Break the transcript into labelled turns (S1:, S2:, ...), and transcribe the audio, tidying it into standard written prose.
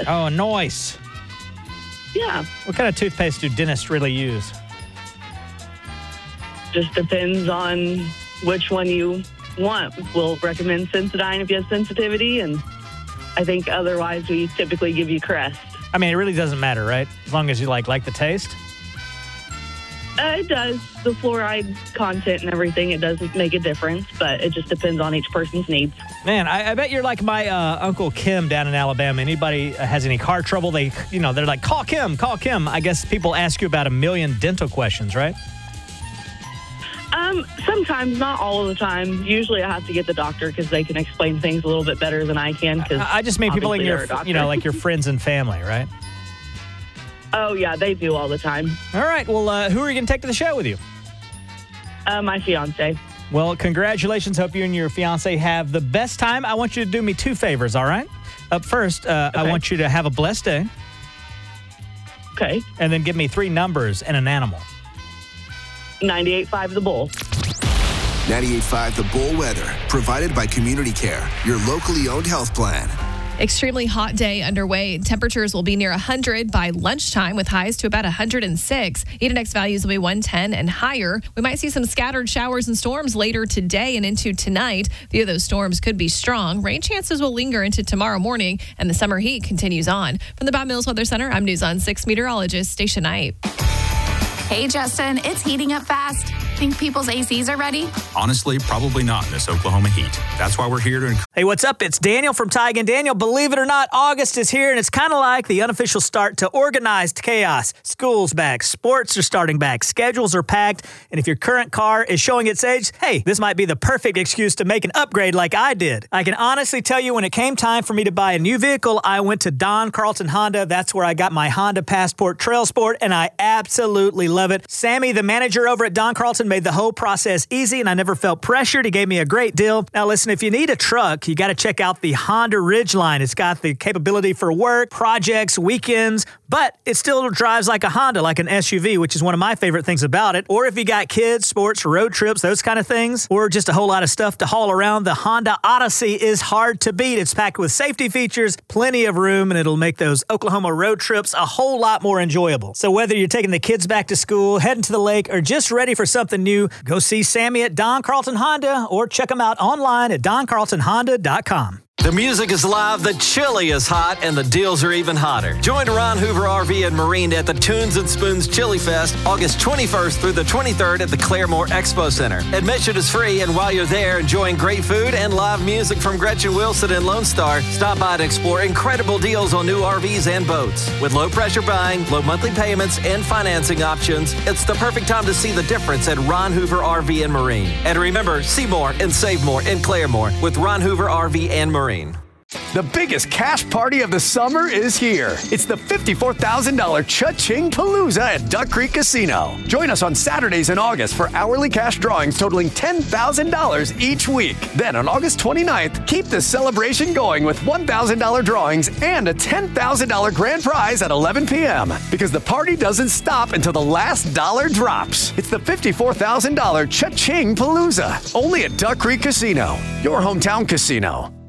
S1: with.
S2: Oh, nice.
S1: Yeah.
S2: What kind of toothpaste do dentists really use?
S1: Just depends on which one you want. We'll recommend Sensodyne if you have sensitivity, and I think otherwise we typically give you Crest.
S2: I mean, it really doesn't matter, right? As long as you like the taste?
S1: It does. The fluoride content and everything, it doesn't make a difference, but it just depends on each person's needs.
S2: Man, I bet you're like my Uncle Kim down in Alabama. Anybody has any car trouble, they're like, call Kim, call Kim. I guess people ask you about a million dental questions, right?
S1: Sometimes, not all of the time. Usually I have to get the doctor because they can explain things a little bit better than I can.
S2: I just mean people in your, like your friends and family, right?
S1: Oh, yeah, they do all the time.
S2: All right. Well, who are you going to take to the show with you?
S1: My fiance.
S2: Well, congratulations. Hope you and your fiance have the best time. I want you to do me 2 favors, all right? Up first,
S1: Okay.
S2: I want you to have a blessed day.
S1: Okay.
S2: And then give me 3 numbers and an animal.
S1: 98.5 The Bull.
S3: 98.5 The Bull weather, provided by Community Care, your locally owned health plan.
S4: Extremely hot day underway. Temperatures will be near 100 by lunchtime with highs to about 106. Heat index values will be 110 and higher. We might see some scattered showers and storms later today and into tonight. A few of those storms could be strong. Rain chances will linger into tomorrow morning, and the summer heat continues on. From the Bob Mills Weather Center, I'm News on 6 meteorologist Stacia Knight.
S5: Hey, Justin, it's heating up fast. Think people's ACs are ready?
S6: Honestly, probably not in this Oklahoma heat. That's why we're here to...
S2: Hey, what's up? It's Daniel from Tig and Daniel. Believe it or not, August is here, and it's kind of like the unofficial start to organized chaos. School's back, sports are starting back, schedules are packed, and if your current car is showing its age, hey, this might be the perfect excuse to make an upgrade like I did. I can honestly tell you when it came time for me to buy a new vehicle, I went to Don Carlson Honda. That's where I got my Honda Passport Trail Sport, and I absolutely love it. Sammy, the manager over at Don Carlson, made the whole process easy, and I never felt pressured. He gave me a great deal. Now, listen, if you need a truck, you got to check out the Honda Ridgeline. It's got the capability for work, projects, weekends, but it still drives like a Honda, like an SUV, which is one of my favorite things about it. Or if you got kids, sports, road trips, those kind of things, or just a whole lot of stuff to haul around, the Honda Odyssey is hard to beat. It's packed with safety features, plenty of room, and it'll make those Oklahoma road trips a whole lot more enjoyable. So whether you're taking the kids back to school, heading to the lake, or just ready for something new, go see Sammy at Don Carlson Honda or check them out online at doncarlsonhonda.com.
S7: The music is live, the chili is hot, and the deals are even hotter. Join Ron Hoover RV and Marine at the Tunes and Spoons Chili Fest, August 21st through the 23rd at the Claremore Expo Center. Admission is free, and while you're there enjoying great food and live music from Gretchen Wilson and Lone Star, stop by to explore incredible deals on new RVs and boats. With low pressure buying, low monthly payments, and financing options, it's the perfect time to see the difference at Ron Hoover RV and Marine. And remember, see more and save more in Claremore with Ron Hoover RV and Marine.
S8: The biggest cash party of the summer is here. It's the $54,000 Cha-Ching Palooza at Duck Creek Casino. Join us on Saturdays in August for hourly cash drawings totaling $10,000 each week. Then on August 29th, keep the celebration going with $1,000 drawings and a $10,000 grand prize at 11 p.m. Because the party doesn't stop until the last dollar drops. It's the $54,000 Cha-Ching Palooza. Only at Duck Creek Casino, your hometown casino.